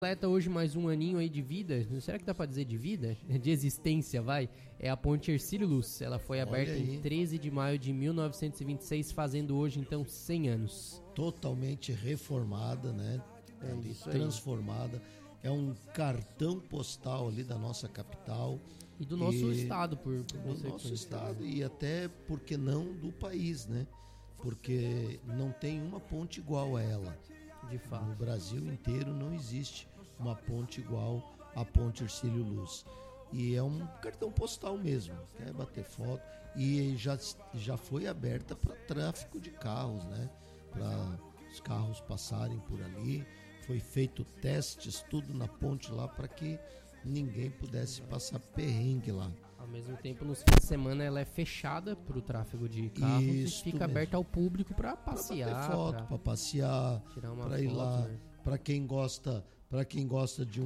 Completa hoje mais um aninho aí de vida. Será que dá pra dizer de vida? De existência, vai. É a ponte Hercílio Luz. Ela foi aberta em 13 de maio de 1926, fazendo hoje então 100 anos. Totalmente reformada, né? Transformada. É um cartão postal ali da nossa capital. E do nosso estado, por do nosso estado e até, por que não, do país, né? Porque não tem uma ponte igual a ela. De fato. No Brasil inteiro não existe uma ponte igual à ponte Hercílio Luz. E é um cartão postal mesmo, quer bater foto. E já foi aberta para tráfego de carros, né? Para os carros passarem por ali. Foi feito testes, tudo na ponte lá, para que ninguém pudesse passar perrengue lá. Ao mesmo tempo, nos fins de semana ela é fechada para o tráfego de carros e fica aberta ao público para passear, para bater foto, para passear, para ir lá, né? Para quem gosta de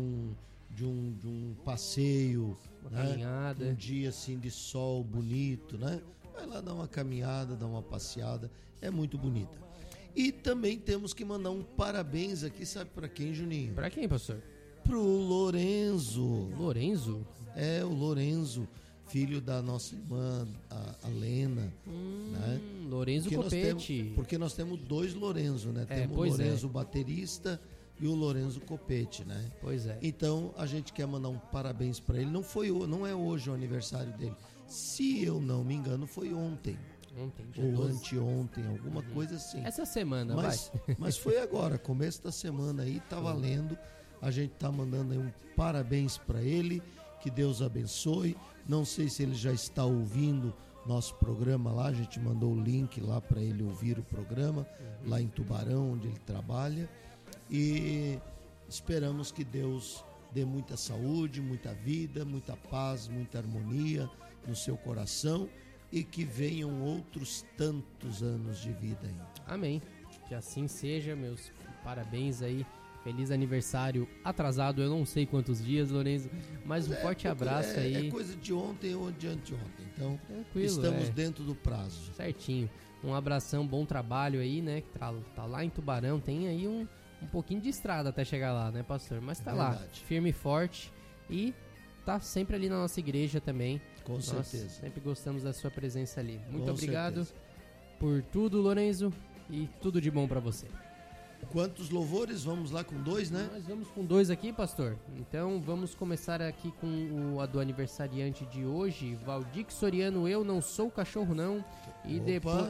um passeio, uma caminhada, um dia assim de sol bonito, né? Vai lá dar uma caminhada, dar uma passeada, é muito bonita. E também temos que mandar um parabéns aqui, sabe para quem, Juninho? Para quem, pastor? Pro Lorenzo. Lorenzo? É, o Lorenzo, filho da nossa irmã, a Lena. Né? Lorenzo Copete. Porque nós temos dois Lorenzo, né? Temos o Lorenzo baterista e o Lorenzo Copete, né? Pois é. Então a gente quer mandar um parabéns para ele. Não é hoje o aniversário dele. Se eu não me engano, foi ontem. Ou anteontem, alguma coisa assim. Essa semana, mas foi agora, começo da semana aí, tá valendo. A gente tá mandando aí um parabéns para ele, que Deus abençoe. Não sei se ele já está ouvindo nosso programa lá, a gente mandou o link lá para ele ouvir o programa, lá em Tubarão, onde ele trabalha. E esperamos que Deus dê muita saúde, muita vida, muita paz, muita harmonia no seu coração e que venham outros tantos anos de vida ainda. Amém. Que assim seja, meus parabéns aí. Feliz aniversário atrasado, eu não sei quantos dias, Lorenzo, mas um forte abraço aí. É coisa de ontem ou de anteontem, então tranquilo, estamos dentro do prazo. Certinho. Um abração, bom trabalho aí, né? Que tá lá em Tubarão, tem aí um pouquinho de estrada até chegar lá, né, pastor? Mas tá lá, firme e forte e tá sempre ali na nossa igreja também. Com certeza. Sempre gostamos da sua presença ali. Muito obrigado por tudo, Lorenzo, e tudo de bom pra você. Quantos louvores? Vamos lá com 2, né? Nós vamos com 2 aqui, pastor. Então vamos começar aqui com a do aniversariante de hoje, Valdir Soriano, Eu Não Sou Cachorro Não. E depois...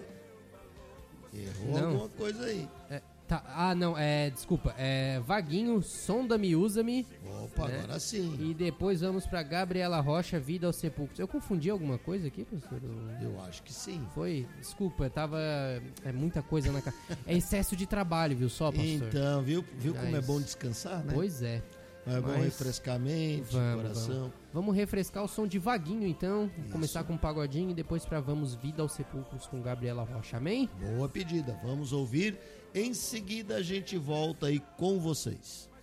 Errou alguma coisa aí. Desculpa, Vaguinho, Sonda-me, Usa-me. Opa, né? Agora sim. E depois vamos pra Gabriela Rocha, Vida aos Sepulcros. Eu confundi alguma coisa aqui, professor? Eu acho que sim. Foi? Desculpa, é muita coisa na cara. É excesso de trabalho, viu só, pastor? Então, viu como é bom descansar, né? Pois é. É bom refrescar a mente, coração. Vamos refrescar o som de Vaguinho, então. Começar com um pagodinho e depois pra Vamos Vida aos Sepulcros com Gabriela Rocha, amém? Boa pedida, vamos ouvir. Em seguida a gente volta aí com vocês.